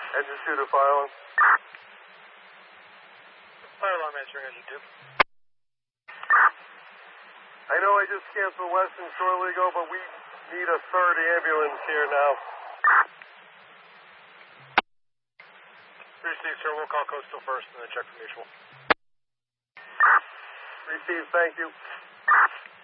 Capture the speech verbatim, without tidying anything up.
Engine two to fire alarm. Fire alarm answering engine two. I know I just canceled Weston shortly ago, but we need a third ambulance here now. Received, sir. We'll call Coastal first and then check for mutual. Received, thank you.